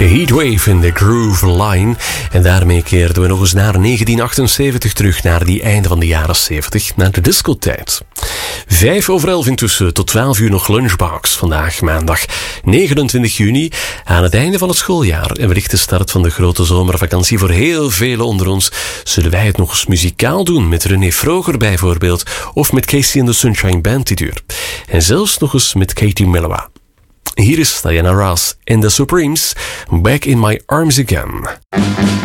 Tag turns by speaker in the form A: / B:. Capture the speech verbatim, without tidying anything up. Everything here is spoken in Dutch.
A: De Heatwave in de Groove Line. En daarmee keerden we nog eens naar negentien achtenzeventig terug, naar die einde van de jaren zeventig, naar de discotijd. Vijf over elf intussen, tot twaalf uur nog Lunchbox. Vandaag maandag negenentwintig juni, aan het einde van het schooljaar en wellicht de start van de grote zomervakantie. Voor heel velen onder ons zullen wij het nog eens muzikaal doen, met René Vroger bijvoorbeeld, of met Casey and the Sunshine Band dit uur. En zelfs nog eens met Katie Melua. Hier is Diana Ross en The Supremes, Back in My Arms Again.